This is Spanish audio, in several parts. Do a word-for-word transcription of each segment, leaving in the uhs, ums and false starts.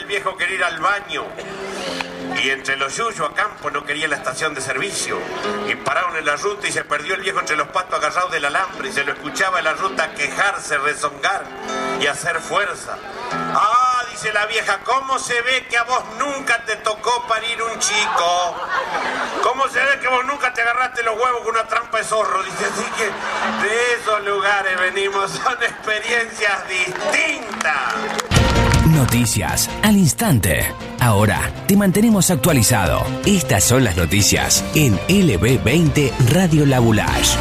el viejo quería ir al baño. Y entre los yuyos a campo no quería la estación de servicio. Y pararon en la ruta y se perdió el viejo entre los patos agarrados del alambre. Y se lo escuchaba en la ruta quejarse, rezongar y hacer fuerza. Ah, dice la vieja, ¿cómo se ve que a vos nunca te tocó parir un chico? ¿Cómo se ve que vos nunca te agarraste los huevos con una trampa de zorro? Dice, así que de esos lugares venimos, son experiencias distintas. Noticias al instante. Ahora te mantenemos actualizado. Estas son las noticias en L B veinte Radio La Boulage.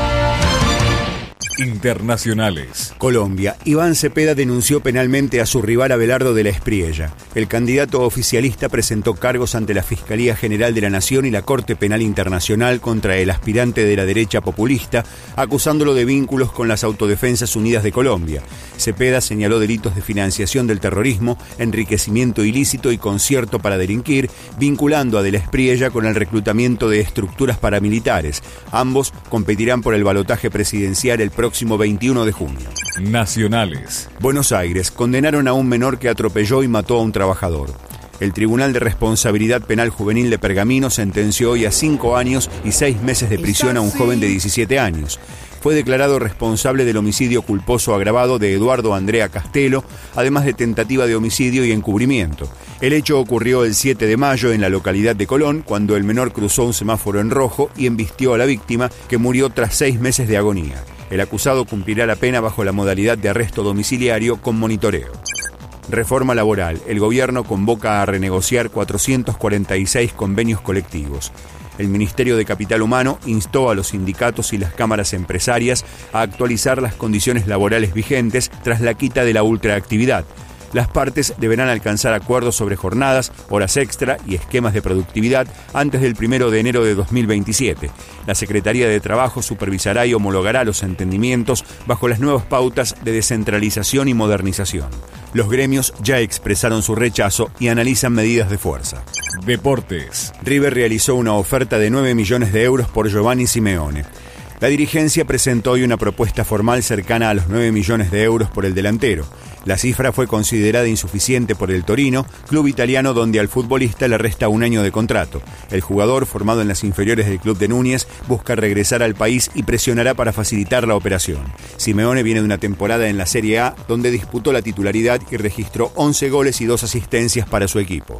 Internacionales. Colombia. Iván Cepeda denunció penalmente a su rival Abelardo de la Espriella. El candidato oficialista presentó cargos ante la Fiscalía General de la Nación y la Corte Penal Internacional contra el aspirante de la derecha populista, acusándolo de vínculos con las Autodefensas Unidas de Colombia. Cepeda señaló delitos de financiación del terrorismo, enriquecimiento ilícito y concierto para delinquir, vinculando a de la Espriella con el reclutamiento de estructuras paramilitares. Ambos competirán por el balotaje presidencial el próximo veintiuno de junio. Nacionales. Buenos Aires. Condenaron a un menor que atropelló y mató a un trabajador. El Tribunal de Responsabilidad Penal Juvenil de Pergamino sentenció hoy a cinco años y seis meses de prisión a un joven de diecisiete años. Fue declarado responsable del homicidio culposo agravado de Eduardo Andrea Castelo, además de tentativa de homicidio y encubrimiento. El hecho ocurrió el siete de mayo en la localidad de Colón, cuando el menor cruzó un semáforo en rojo y embistió a la víctima, que murió tras seis meses de agonía. El acusado cumplirá la pena bajo la modalidad de arresto domiciliario con monitoreo. Reforma laboral. El gobierno convoca a renegociar cuatrocientos cuarenta y seis convenios colectivos. El Ministerio de Capital Humano instó a los sindicatos y las cámaras empresarias a actualizar las condiciones laborales vigentes tras la quita de la ultraactividad. Las partes deberán alcanzar acuerdos sobre jornadas, horas extra y esquemas de productividad antes del primero de enero de dos mil veintisiete. La Secretaría de Trabajo supervisará y homologará los entendimientos bajo las nuevas pautas de descentralización y modernización. Los gremios ya expresaron su rechazo y analizan medidas de fuerza. Deportes. River realizó una oferta de nueve millones de euros por Giovanni Simeone. La dirigencia presentó hoy una propuesta formal cercana a los nueve millones de euros por el delantero. La cifra fue considerada insuficiente por el Torino, club italiano donde al futbolista le resta un año de contrato. El jugador, formado en las inferiores del club de Núñez, busca regresar al país y presionará para facilitar la operación. Simeone viene de una temporada en la Serie A donde disputó la titularidad y registró once goles y dos asistencias para su equipo.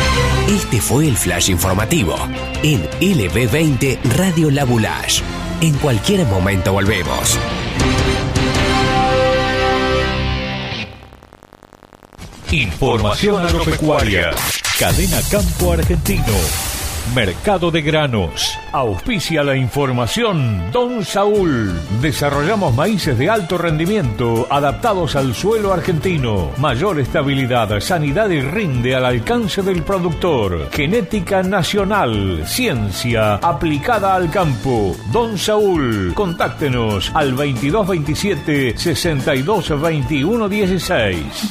Este fue el flash informativo en L B veinte Radio La Boulage. En cualquier momento volvemos. Información agropecuaria. Cadena Campo Argentino. Mercado de granos. Auspicia la información Don Saúl. Desarrollamos maíces de alto rendimiento adaptados al suelo argentino. Mayor estabilidad, sanidad y rinde al alcance del productor. Genética nacional. Ciencia aplicada al campo. Don Saúl. Contáctenos al veintidós veintisiete sesenta y dos veintiuno dieciséis.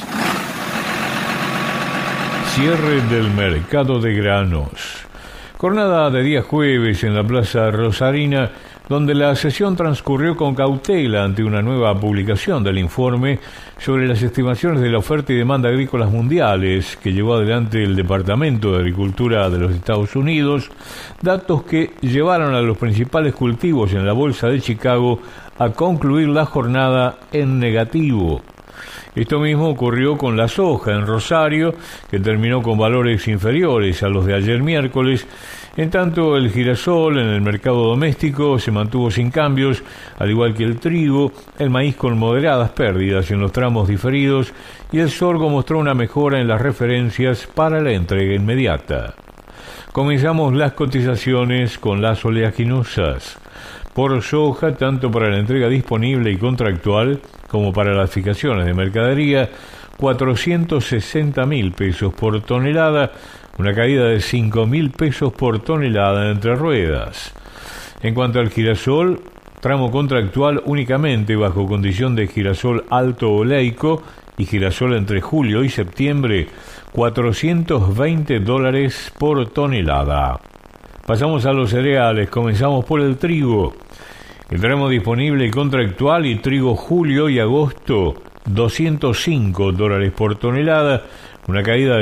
Cierre del mercado de granos. Jornada de día jueves en la Plaza Rosarina, donde la sesión transcurrió con cautela ante una nueva publicación del informe sobre las estimaciones de la oferta y demanda agrícolas mundiales que llevó adelante el Departamento de Agricultura de los Estados Unidos, datos que llevaron a los principales cultivos en la Bolsa de Chicago a concluir la jornada en negativo. Esto mismo ocurrió con la soja en Rosario, que terminó con valores inferiores a los de ayer miércoles. En tanto, el girasol en el mercado doméstico se mantuvo sin cambios, al igual que el trigo, el maíz con moderadas pérdidas en los tramos diferidos y el sorgo mostró una mejora en las referencias para la entrega inmediata. Comenzamos las cotizaciones con las oleaginosas. Por soja, tanto para la entrega disponible y contractual como para las fijaciones de mercadería, cuatrocientos sesenta mil pesos por tonelada, una caída de cinco mil pesos por tonelada entre ruedas. En cuanto al girasol, tramo contractual únicamente bajo condición de girasol alto oleico y girasol entre julio y septiembre, cuatrocientos veinte dólares por tonelada. Pasamos a los cereales, comenzamos por el trigo. El tramo disponible y contractual y trigo julio y agosto, doscientos cinco dólares por tonelada, una caída de